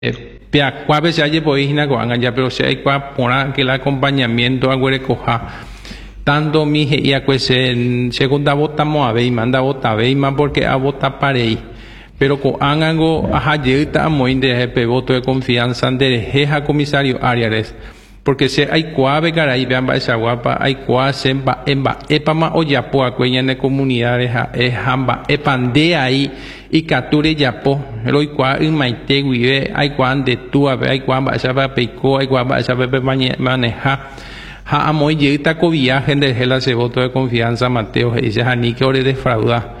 Piacuape se haya podido ya, pero se hay que el acompañamiento a Guerecoja. Tanto mi ya que segunda vota moabe y manda vota veima porque a vota parei. Pero con ango a yeta muy de voto de confianza de jeja comisario Arias. Porque se hay cuave caray vean ba esa guapa hay cua semba emba epama o yapo a cueña de comunidades hamba epande ahí y capture yapo el hoy cua en maite vive hay cuan de tu hay cuan ba esa ba peco hay cuan ba esa ba maneja ha amoy yeta co viaje de gela se voto de confianza Mateo y dice ni que ore defrauda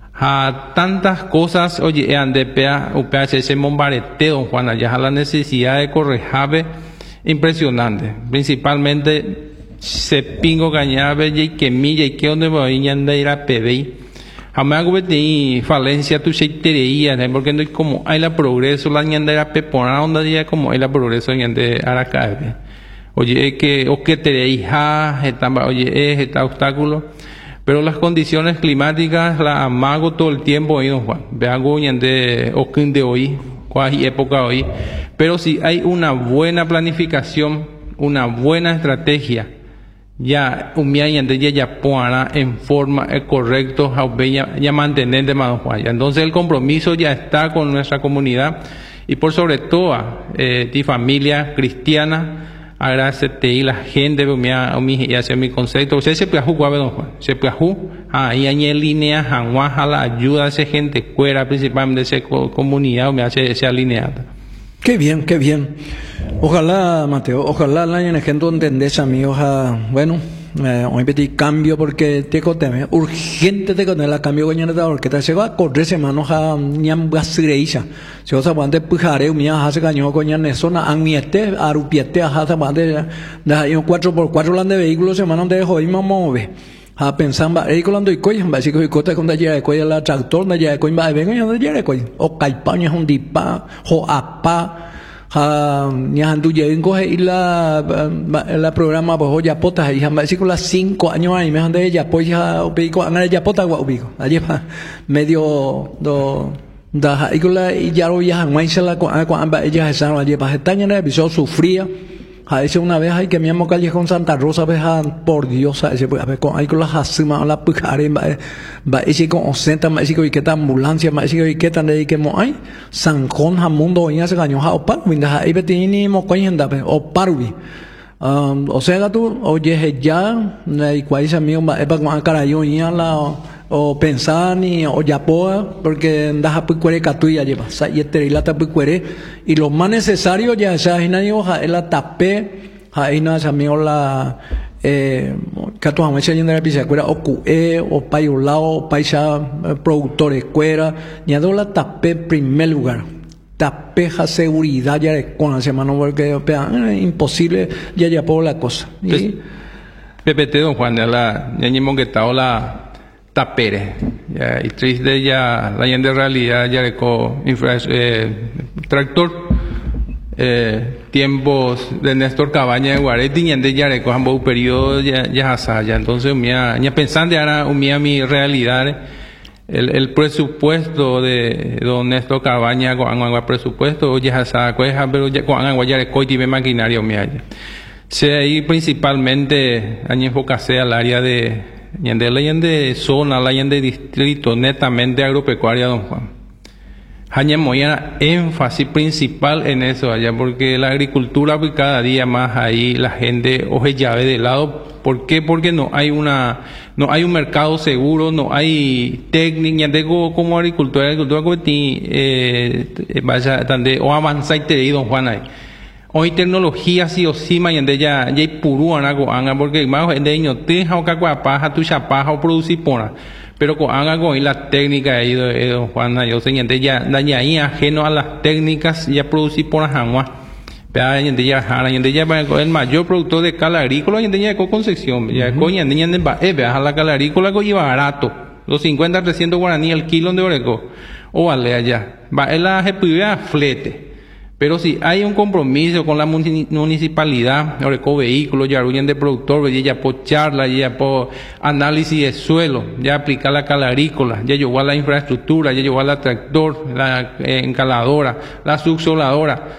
a tantas cosas oye ande pea UPHS mombarete don Juan allá la necesidad de correjabe impresionante, principalmente se pingo cañabe y que milla y que donde voy a ir a PBI. Jamás hubo falencia tu seitería, porque no hay como hay la progreso, la ñandera pepona, donde día como hay la progreso ñande aracabe. Oye, que o que te hija, oye, está obstáculo, pero las condiciones climáticas la amago todo el tiempo, don Juan. Vean ñande o de hoy, cuál época hoy. Pero si hay una buena planificación, una buena estrategia, ya ya pondrá en forma correcta ya mantener de mano Juan. Entonces el compromiso ya está con nuestra comunidad y por sobre todo ti familia cristiana, agradecerte y la gente y hacer mi concepto. Usted se puede jugar don Juan, se puede jugar y en línea a la ayuda a esa gente fuera principalmente de esa comunidad me hace esa alineada. Qué bien, qué bien. Ojalá, Mateo, ojalá la gente entendés, amigos, bueno, hoy pedí cambio porque te conté, urgente te conté la cambio con porque te llegó a correr semanas a ñam gasireisa. Si os aguante pujare, mía hace caño con ñan zona anmiete, arupiete, hace aguante, da yo 4x4 land de vehículos semanas de hoy mamove. A pensar ahí colando y coy básico y cota con dallera de coy la tractor dallera de coy va vengo yo dallera de coy o caipaña un dipa ho apa ni andu lleguen coge y la programa pues ya potas ahí básico las 5 años ahí me ande ya pues ya ubico anga ya pota gua ubico allí medio do da y con la y ya lo ya mai se la con ella esa allí para estaña de episodio sufría. A veces una vez hay que mi amo Callejón Santa Rosa, por Dios, a ver con ahí con las asuma la pujare, va ese con osenta, va ese con que ambulancia, va ese que tan de que mo hay San Juan Jamundo y hace años a opar, winda ahí betini mo coyenda o parwi. O sea tú oye ya y cuál amigo va con carayo y la o pensar ni o yapoa porque andas pues cuere catuya lleva y la puede y lo más necesario ya esa nadie hoja la tapé ahí no amigo la que tu mamá se yendo la pizza cuera o cue o payolao o paisa productores cuera ya do la tapé en primer lugar tapeja seguridad ya con la semana porque imposible ya por la cosa y PPT don Juan de la ñañi monguetao la tapere ya, y triste ya la gente de realidad ya tractor tiempos de Néstor Cabaña de Guaretti y de ya un periodo ya ya entonces ya pensando ahora mi realidad el presupuesto de don Néstor Cabaña con presupuesto ya sa pero ya con agua ya coiti maquinaria se ahí principalmente enfocase al área de de zona, la de distrito, netamente agropecuaria, don Juan. Hañamoya énfasis principal en eso allá, porque la agricultura pues, cada día más ahí la gente oje llave de lado. ¿Por qué? Porque no hay un mercado seguro, no hay técnica, como agricultura que vaya o avanza y te digo, don Juan ahí. Hoy tecnología sí o sí mañana ya hay puro anga porque más de niño te ha paja tu chapaja o producir pona pero con anga con la técnica ahí de Juan yo señente ya daña ahí ajeno a las técnicas ya producir pona jangua pero ya el mayor productor de cala agrícola ya con Concepción ya coña niña de a la cala agrícola que lleva barato los 50 300 guaraní el kilo de oreco o vale allá va el aje flete Pero si hay un compromiso con la municipalidad, ahora con vehículos, ya huyen de productor, ya por charla, ya por análisis de suelo, ya aplicar la calarícola, ya llevar la infraestructura, ya llevar la tractor, la encaladora, la subsoladora.